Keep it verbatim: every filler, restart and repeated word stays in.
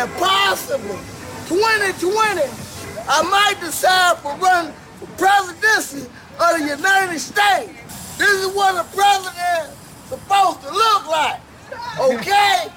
that possibly twenty twenty, I might decide for running for presidency of the United States. This is what a president is supposed to look like, okay?